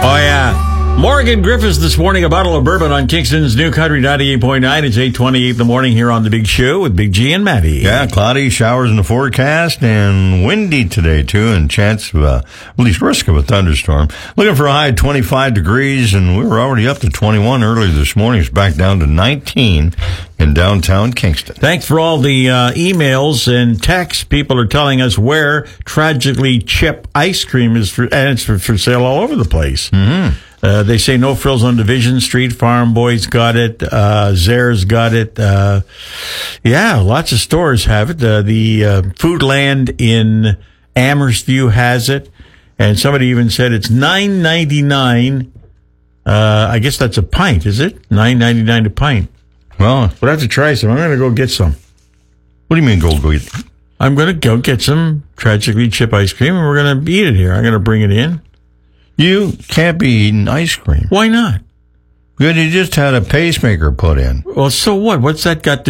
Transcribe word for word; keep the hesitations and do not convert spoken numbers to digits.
Oh, yeah. Morgan Griffiths this morning, a bottle of bourbon on Kingston's New Country ninety-eight point nine. It's eight twenty-eight in the morning here on The Big Show with Big G and Maddie. Yeah, cloudy, showers in the forecast, and windy today, too, and chance of, uh, at least risk of a thunderstorm. Looking for a high of twenty-five degrees, and we were already up to twenty-one earlier this morning. It's back down to nineteen in downtown Kingston. Thanks for all the uh, emails and texts. People are telling us where Tragically Chip ice cream is, for, and it's for, for sale all over the place. Mm-hmm. Uh, they say No Frills on Division Street. Farm Boys got it. Uh, Zare's got it. Uh, yeah, lots of stores have it. Uh, the uh, Foodland in Amherst View has it. And somebody even said it's nine ninety-nine. Uh, I guess that's a pint, is it? nine ninety-nine a pint. Well, We'll have to try some. I'm going to go get some. what do you mean go go eat? I'm going to go get some Tragically Chip ice cream, and we're going to eat it here. I'm going to bring it in. You can't be eating ice cream. Why not? Good, you just had a pacemaker put in. Well, so what? What's that got to